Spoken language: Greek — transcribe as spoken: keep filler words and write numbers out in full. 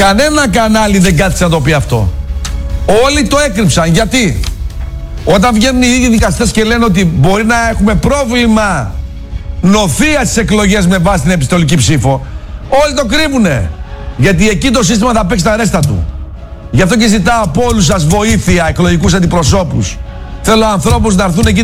Κανένα κανάλι δεν κάτσε να το πει αυτό. Όλοι το έκρυψαν. Γιατί? Όταν βγαίνουν οι ίδιοι δικαστές και λένε ότι μπορεί να έχουμε πρόβλημα νοθεία στις εκλογές με βάση την επιστολική ψήφο, όλοι το κρύβουνε. Γιατί εκεί το σύστημα θα παίξει τα ρέστα του. Γι' αυτό και ζητάω από όλους σας βοήθεια, εκλογικούς αντιπροσώπους. Θέλω ανθρώπους να έρθουν εκεί